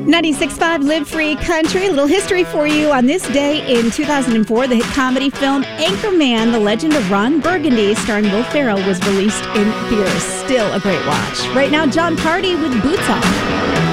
96.5 Live Free Country. A little history for you. On this day in 2004, the hit comedy film Anchorman, The Legend of Ron Burgundy, starring Will Ferrell, was released in theaters. Still a great watch. Right now, John Party with Boots On.